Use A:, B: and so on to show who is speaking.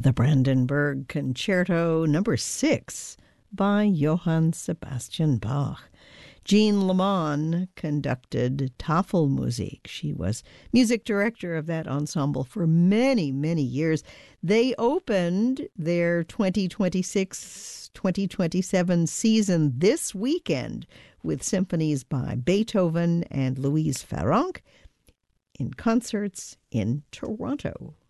A: The Brandenburg Concerto Number 6 by Johann Sebastian Bach. Jean Lamont conducted Tafelmusik. She was music director of that ensemble for many, many years. They opened their 2026-2027 season this weekend with symphonies by Beethoven and Louise Farrenc in concerts in Toronto.